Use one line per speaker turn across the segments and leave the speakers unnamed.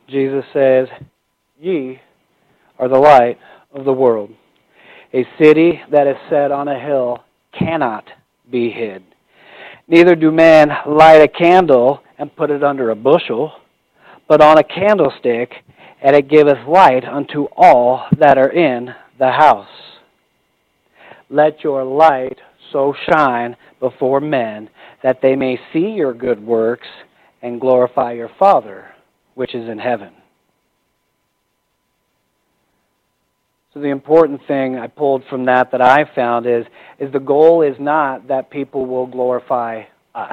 Jesus says, "Ye are the light of the world. A city that is set on a hill cannot be hid. Neither do men light a candle and put it under a bushel, but on a candlestick, and it giveth light unto all that are in the house. Let your light so shine before men that they may see your good works and glorify your Father which is in heaven." So the important thing I pulled from that I found is the goal is not that people will glorify us.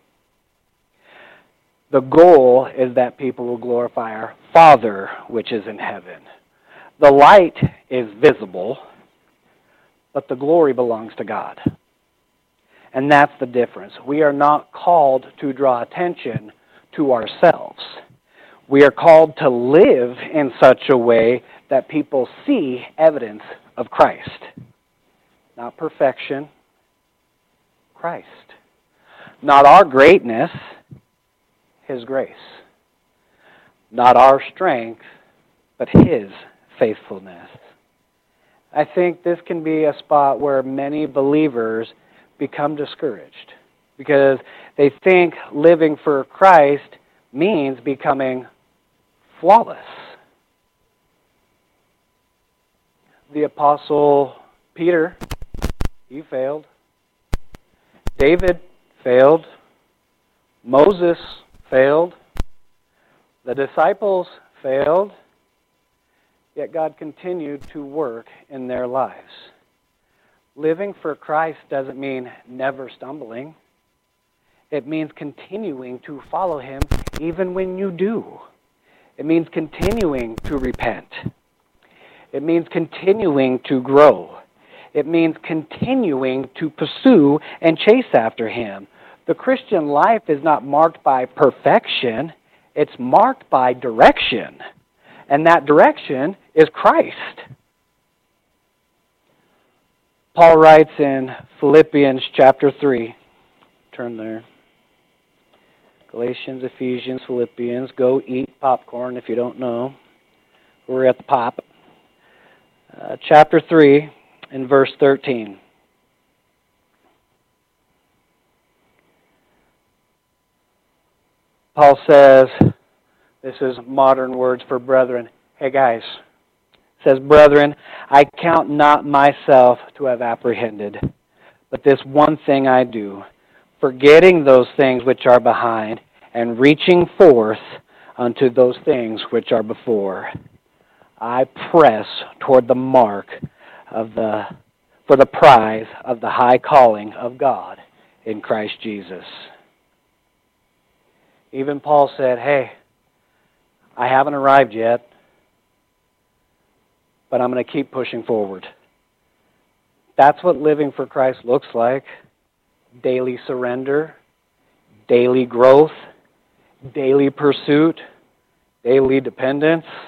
The goal is that people will glorify our Father which is in heaven. The light is visible, but the glory belongs to God. And that's the difference. We are not called to draw attention to ourselves. We are called to live in such a way that people see evidence of Christ. Not perfection, Christ. Not our greatness, His grace. Not our strength, but His faithfulness. I think this can be a spot where many believers become discouraged because they think living for Christ means becoming flawless. The Apostle Peter, he failed. David failed. Moses failed. The disciples failed. Yet God continued to work in their lives. Living for Christ doesn't mean never stumbling. It means continuing to follow Him even when you do. It means continuing to repent. It means continuing to grow. It means continuing to pursue and chase after Him. The Christian life is not marked by perfection. It's marked by direction. And that direction is Christ. Paul writes in Philippians chapter 3. Turn there. Galatians, Ephesians, Philippians. Go eat popcorn if you don't know. We're at the pop. Chapter 3 and verse 13. Paul says, this is modern words for brethren. Hey guys, says, "Brethren, I count not myself to have apprehended, but this one thing I do, forgetting those things which are behind, and reaching forth unto those things which are before. I press toward the mark for the prize of the high calling of God in Christ Jesus." Even Paul said, hey, I haven't arrived yet, but I'm going to keep pushing forward. That's what living for Christ looks like. Daily surrender, daily growth, daily pursuit, daily dependence.